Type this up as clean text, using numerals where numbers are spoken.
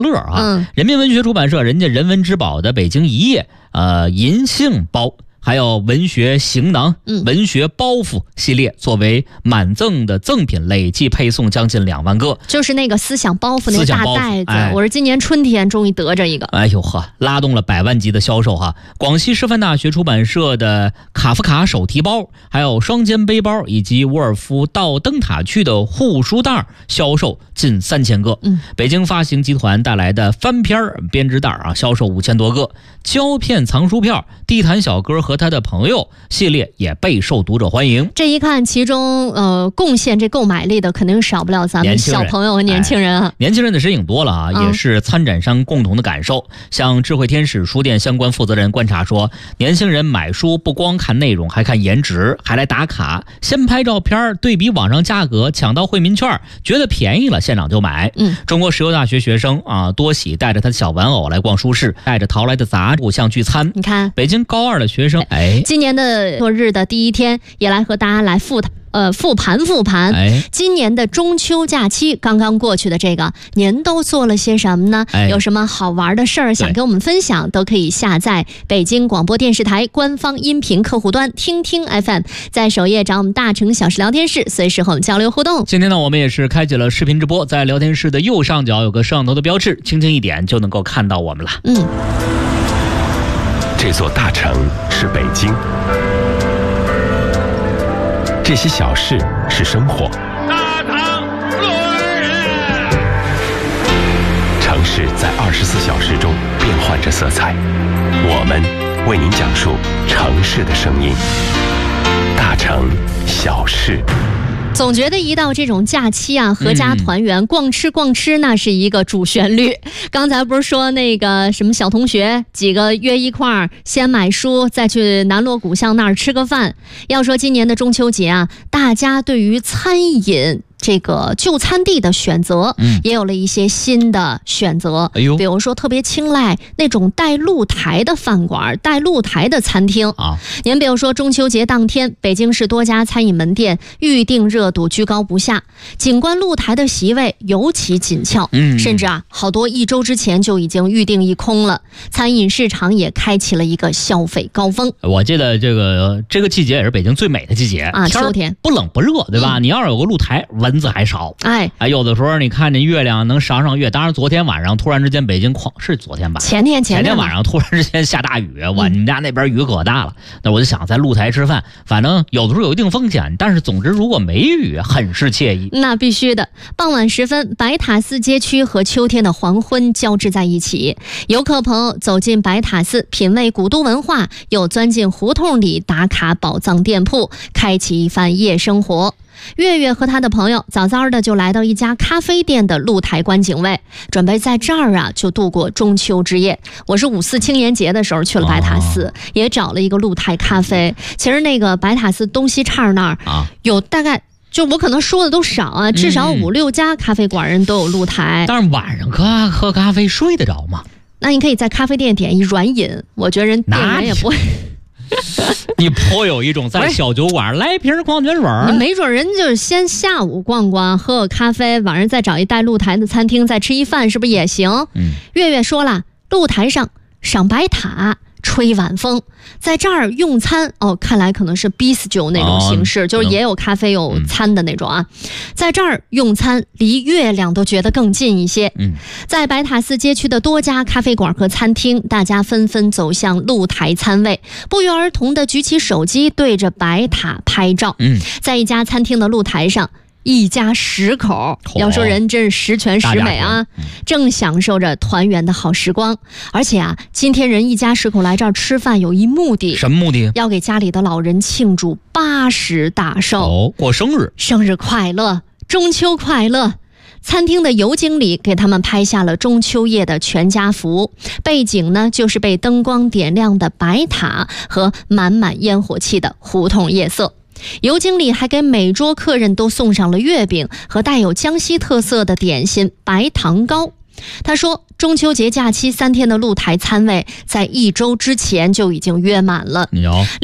乐啊。人民文学出版社人家人文之宝的北京一页银杏包，还有文学行囊、文学包袱系列作为满赠的赠品，累计配送将近2万个。 就是那个思想包袱那个大袋子，我是今年春天终于得着一个。 哎呦呵，拉动了100万级的销售哈！广西师范大学出版社的卡夫卡手提包，还有双肩背包，以及沃尔夫到灯塔去的护书袋销售近3000个。北京发行集团带来的翻篇编织袋销售5000多个。胶片藏书票、地毯小哥和他的朋友系列也备受读者欢迎。 这一看，其中贡献这购买力的肯定少不了咱们小朋友和年轻人啊。 年轻人的身影多了啊，也是参展商共同的感受。像智慧天使书店相关负责人观察说，年轻人买书不光看内容，还看颜值，还来打卡，先拍照片，对比网上价格，抢到惠民券，觉得便宜了，现场就买。中国石油大学学生多喜带着他的小玩偶来逛书市，带着淘来的杂物像聚餐。 你看， 北京高2的学生， 今年的落日的第一天，也来和大家来复盘。今年的中秋假期刚刚过去的这个，您都做了些什么呢？有什么好玩的事儿想跟我们分享，都可以下载北京广播电视台官方音频客户端听听 FM， 在首页找我们大城小事聊天室，随时和我们交流互动。 今天呢，我们也是开启了视频直播，在聊天室的右上角有个摄像头的标志，轻轻一点就能够看到我们了。 这座大城是北京，这些小事是生活。 大唐落日， 城市在24小时中变换着色彩，我们为您讲述城市的声音。大城小事。 总觉得一到这种假期合家团圆，逛吃那是一个主旋律。刚才不是说那个什么小同学几个约一块儿先买书，再去南锣鼓巷那儿吃个饭。要说今年的中秋节大家对于餐饮这个就餐地的选择也有了一些新的选择。比如说特别青睐那种带露台的饭馆、带露台的餐厅您比如说中秋节当天，北京市多家餐饮门店预订热度居高不下，景观露台的席位尤其紧俏，甚至好多1周之前就已经预订一空了。餐饮市场也开启了一个消费高峰。 我记得这个季节也是北京最美的季节秋天不冷不热，对吧？你要是有个露台，蚊子还少。有的时候你看见月亮能赏月，当然昨天晚上突然之间北京是昨天吧？前天晚上突然之间下大雨，你们家那边雨可大了。那我就想在露台吃饭，反正有的时候有一定风险，但是总之如果没雨，很是惬意。 那必须的。傍晚时分，白塔寺街区和秋天的黄昏交织在一起，游客朋友走进白塔寺，品味古都文化，又钻进胡同里打卡宝藏店铺，开启一番夜生活。月月和他的朋友早早的就来到一家咖啡店的露台观景位，准备在这儿就度过中秋之夜。我是5·4青年节的时候去了白塔寺，也找了一个露台咖啡。其实那个白塔寺东西岔那儿有大概，就我可能说的都少至少5、6家咖啡馆人都有露台。 但是晚上喝咖啡睡得着吗？ 那你可以在咖啡店点一软饮，我觉得人店员也不会。 你颇有一种在小酒馆来瓶矿泉水， 没准人就是先下午逛逛，喝个咖啡，晚上再找一带露台的餐厅再吃一饭，是不是也行？月月说了，露台上赏白塔，吹晚风，在这儿用餐看来可能是 bistro 那种形式，就是也有咖啡有餐的那种在这儿用餐离月亮都觉得更近一些。在白塔寺街区的多家咖啡馆和餐厅，大家纷纷走向露台餐位，不约而同地举起手机对着白塔拍照。在一家餐厅的露台上，一家10口，要说人真是十全十美正享受着团圆的好时光。而且今天人一家10口来这儿吃饭有一目的。 什么目的？ 要给家里的老人庆祝80大寿过生日。 生日快乐，中秋快乐。餐厅的尤经理给他们拍下了中秋夜的全家福，背景呢就是被灯光点亮的白塔和满满烟火气的胡同夜色。尤经理还给每桌客人都送上了月饼和带有江西特色的点心白糖糕。他说，中秋节假期3天的露台餐位在1周之前就已经约满了。